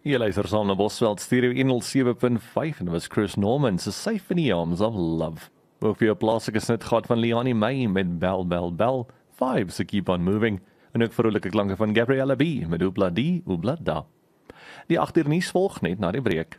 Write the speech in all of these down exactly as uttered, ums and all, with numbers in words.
Jy luister saam na Bosveld Stereo honderd sewe punt vyf en dit was Chris Norman se Safe in the Arms of Love. Ook vir 'n plaaslike snit gehad van Leonie May met Bell Bell Bell, Vibes to Keep on Moving en ook vroulike klanke van Gabriella B met Oobla Di, Oobla Da. Die agter nuus volg net na die breek.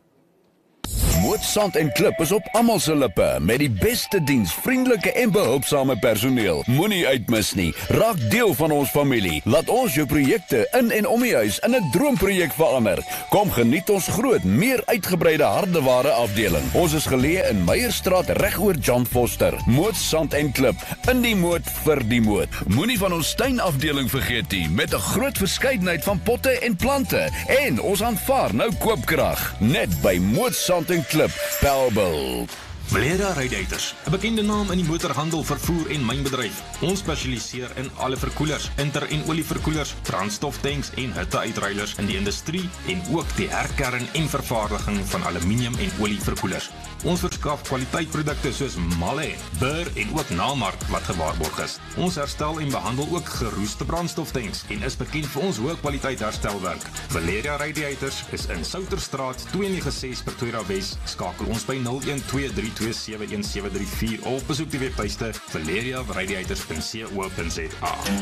Moot Sand en Klip is op almal se lippe met die beste diens, vriendelike en behulpsame personeel. Moenie uitmis nie. Raak deel van ons familie. Laat ons jou projekte in en om die huis in 'n droomprojek verander. Kom geniet ons groot, meer uitgebreide hardeware afdeling. Ons is geleë in Meyerstraat regoor John Foster. Moot Sand en Klip, in die moot vir die moot. Moenie van ons tuinafdeling vergeet nie met 'n groot verskeidenheid van potte en plante. En ons aanvaar nou koopkrag net by Moot Sand en Klip, Bellville. Valera Radiators, 'n bekende naam in die motorhandel, vervoer en mynbedryf. Ons spesialiseer in alle verkoelers, inter- en olieverkoelers, brandstoftanks en hitteuitruilers in die industrie en ook die herkern en vervaardiging van aluminium en olieverkoelers. Ons verskaf kwaliteitprodukte soos Malle, Burr en ook Nalmark wat gewaarborg is. Ons herstel en behandel ook geroeste brandstoftanks en is bekend vir ons hoë kwaliteit herstelwerk. Valeria Radiators is in Souterstraat twee nege ses Pretoria Wes. Skakel ons by nul een twee drie twee sewe een sewe drie vier of besoek die webtuiste valeria radiators punt co punt za.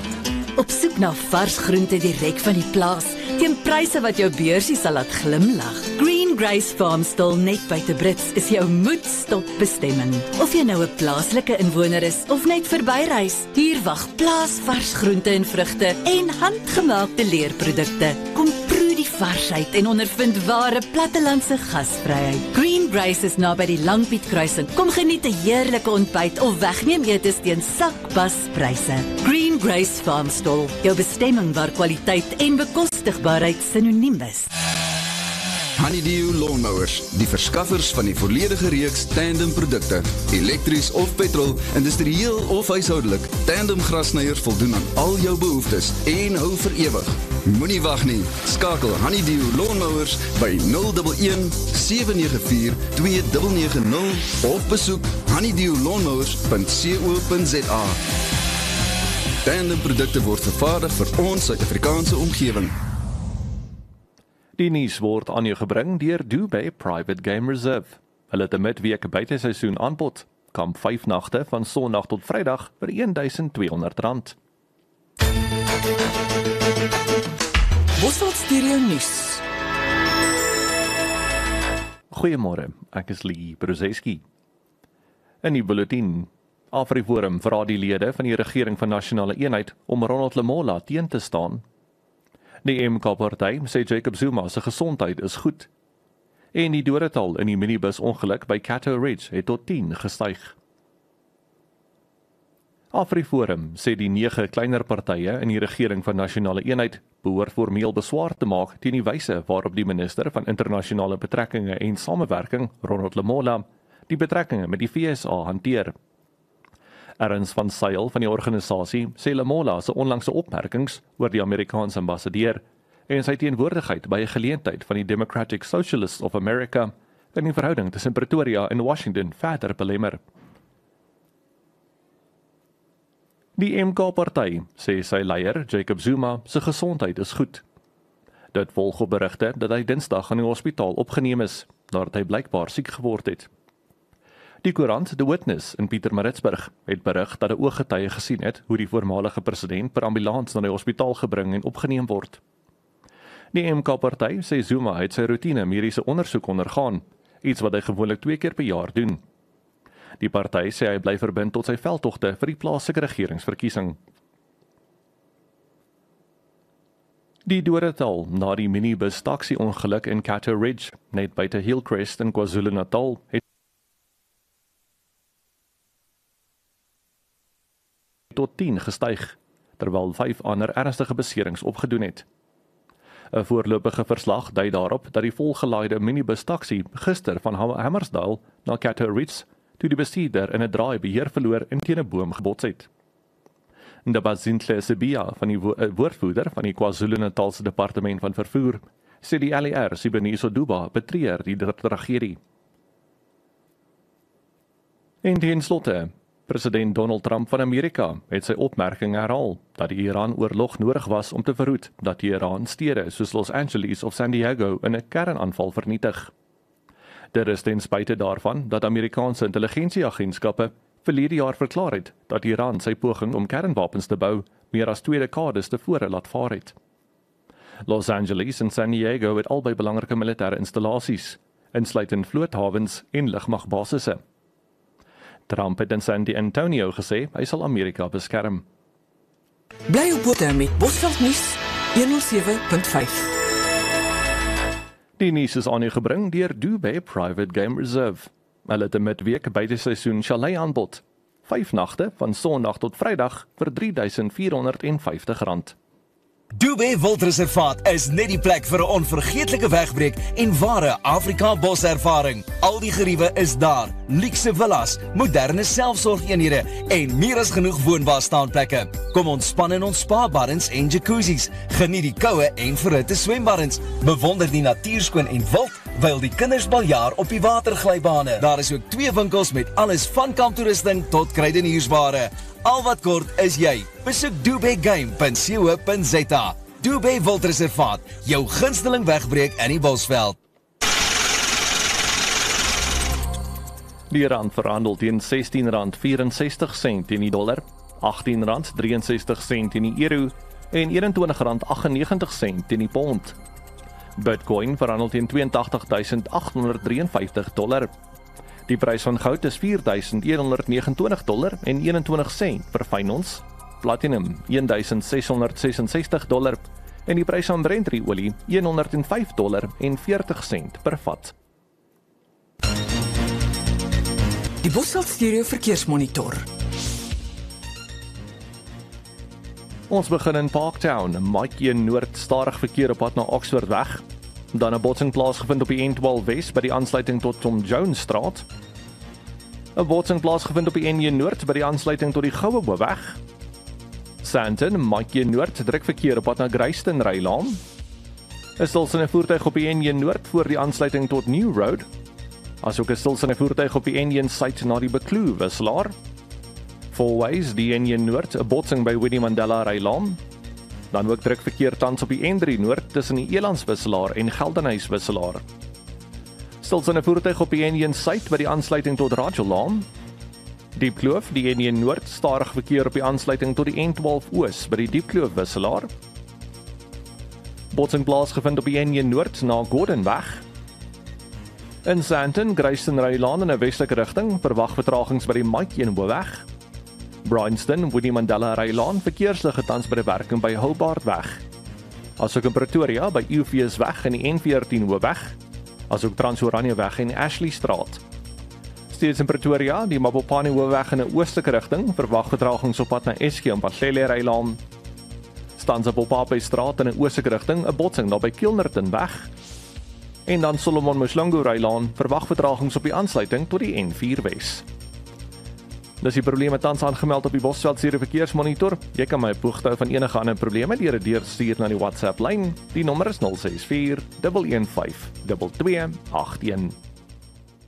Op soek na vars groente direk van die plaas, teen pryse wat jou beursie sal laat glimlag. Green Grace Farmstall net buite Brits is jou moedstop bestemming. Of jy nou 'n plaaslike inwoner is of net verbyreis, hier wag plaasvars groente en vrugte en handgemaakte leerprodukte. Kom proe die varsheid en ondervind ware plattelandse gasvryheid. Green Grace is naby die Langpiet kruising. Kom geniet 'n heerlike ontbyt of wegneem etes teen sakbaspryse. Green Grace Farmstall, jou bestemming waar kwaliteit en bekostigbaarheid sinoniem is. Honeydew Lawnmowers, die verskaffers van die volledige reeks tandem produkte. Elektries of petrol, industrieel of huishoudelik, tandem grasnyers voldoen aan al jou behoeftes en hou vir ewig. Moenie wag nie, skakel Honeydew Lawnmowers by nul een een sewe nege vier twee nege nege nul of besoek honeydew lawnmowers punt co punt za. Tandem produkte word vervaardig vir ons Suid-Afrikaanse omgewing. Die nuus word aan jou gebring deur Dubai Private Game Reserve. Hulle het 'n midweek buiteseisoen aanbod. Kamp vyf nagte van Sondag tot Vrydag vir een duisend tweehonderd rand. Bosveld Stereo nuus. Goeiemôre, ek is Lee Brozeski. In die bulletin, AfriForum vra die lede van die regering van Nasionale Eenheid om Ronald Lamola teen te staan. Die M K-party sê Jacob Zuma se gesondheid is goed. En die dodetal in die minibus ongeluk by Cato Ridge het tot tien gestyg. AfriForum sê die nege kleiner partye in die regering van Nasionale Eenheid behoort formeel beswaar te maak teen die wyse waarop die minister van internasionale betrekkinge en samewerking, Ronald Lamola, die betrekkinge met die V S A hanteer. Erns van Sail van die organisasie sê Lamola se onlangse opmerkings oor die Amerikaanse ambassadeur en sy teenwoordigheid by 'n geleentheid van die Democratic Socialists of America kan die verhouding tussen Pretoria en Washington verder belemmer. Die M K-party sê sy leier, Jacob Zuma, se gesondheid is goed. Dit volg op berigte dat hy Dinsdag in die hospitaal opgeneem is, nadat hy blykbaar siek geword het. Die koerant The Witness in Pietermaritzburg het berig dat 'n ooggetuie gesien het hoe die voormalige president per ambulans na die hospitaal gebring en opgeneem word. Die M K-party sê Zuma het sy roetine mediese ondersoek ondergaan, iets wat hy gewoonlik twee keer per jaar doen. Die party sê hy bly verbind tot sy veldtogte vir die plaaslike regeringsverkiesing. Die dodetal na die minibus taxi ongeluk in Cato Ridge, net buite Hillcrest in KwaZulu-Natal, het tot tien gestyg, terwyl vyf ander ernstige beserings opgedoen het. 'n Voorlopige verslag dui daarop dat die volgelaaide minibus taxi gister van Hammersdale na Cato Ridge toe die bestuurder in 'n draai beheer verloor en teen 'n boom gebots het. Ndabazinhle Sibia van die wo woordvoerder van die KwaZulu-Natalse Departement van Vervoer sê die L E R Siboniso Duba betreur die tragedie. En ten slotte, President Donald Trump van Amerika het sy opmerking herhaal dat die Iran-oorlog nodig was om te verhoed dat Iran stede soos Los Angeles of San Diego in 'n kernaanval vernietig. Dit is ten spyte daarvan dat Amerikaanse intelligensieagentskappe verlede jaar verklaar het dat Iran sy poging om kernwapens te bou meer as twee dekades tevore laat vaar het. Los Angeles en San Diego het albei belangrike militêre installasies, insluitend vloothavens en lugmagbasisse. Trump het in San Antonio gesê hy sal Amerika beskerm. Bly op bote met Bosveld nuus honderd sewe punt vyf. Die nuus is aan u gebring deur Dubai Private Game Reserve. Hulle het 'n midweek buiteseisoen chalet aanbod. Vyf nagte van Sondag tot Vrydag vir drie duisend vier honderd vyftig rand. Dubai Wildreservaat is net die plek vir 'n onvergeetlike wegbreek en ware Afrika boservaring. Al die geriewe is daar, luukse villas, moderne selfsorgeenhede en meer as genoeg woonbare staanplekke. Kom ontspan in ons spa-baddens en jacuzzis, geniet die koue en verhitte swembaddens, bewonder die natuurskoon en wild, wyl die kinders baljaar op die waterglybane. Daar is ook twee winkels met alles van kamptoerusting tot kruideniersware. Al wat kort is jy. Besoek dubai game punt co punt za. Dubai Wildreservaat, jou gunsteling wegbreek in die Bosveld. Die rand verhandel teen sestien rand vyf-en-sestig sent in die dollar, agttien rand ses-en-drie sent in die euro en eenentwintig rand agt en negentig sent in die pond. Bitcoin verhandel teen twee en agtig duisend agt honderd drie en vyftig dollar. Die prys van goud is vier duisend een honderd vyf en negentig dollar en eenentwintig sent per fyn ons. Platinum een duisend ses honderd ses en sestig dollar en die prys van Brent-olie een honderd vyf dollar en veertig sent per vat. Die Bosveld Stereo Verkeersmonitor. Ons begin in Parktown, Mike een Noord stadig verkeer op pad na Oxford weg. Dan 'n botsing plaasgevind op die N twaalf Wes by die aansluiting tot Tom Jones Straat. 'n Botsing plaasgevind op die N een Noord by die aansluiting tot die Goue Boeweg. Sandton, Mike een Noord druk verkeer op pad na Grayston Rylaan. Is stilsynne voertuig op die N een Noord voor die aansluiting tot New Road. Asook 'n stilsynne voertuig op die N een suid na die Bekloo wisselaar. Fourways, die N een Noord, 'n botsing by Winnie Mandela Rylaan. Dan ook druk verkeer tans op die N drie Noord tussen die Elandswisselaar en Geldenhuys wisselaar. Stilsynne voertuig op die N een Suid by die aansluiting tot Rajolaan. Diepkloof, die N een Noord, stadig verkeer op die aansluiting tot die N twaalf Oos by die Diepkloof wisselaar. Botsing plaasgevind op die N een Noord na Gordonweg. In Sandton, Grayston Rylaan in 'n westelike rigting, verwag vertragings by die Mike een Boeweg. Bryanston, Winnie Mandela Rylaan, verkeersligte tans by die werking by Hobart-weg. Asook in Pretoria by Eufeesweg en die N veertien Hoofweg, asook Transoranje-weg en Ashley Straat. Steeds in Pretoria, die Mabopane Hoofweg in 'n oostelike rigting, verwag vertragings op pad na Eske en Patlele Rylaan. Stans op Opape Straat in 'n oostelike rigting, 'n botsing daar by Kilnertonweg. En dan Solomon Moslango Rylaan, verwag vertragings op die aansluiting tot die N vier Wes. Dis die probleme tans aangemeld op die Bosveld Stereo Verkeersmonitor. Jy kan my boegte van enige ander probleme deur dit deurstuur na die WhatsApp lyn. Die nommer is nul ses vier een een vyf twee twee agt een.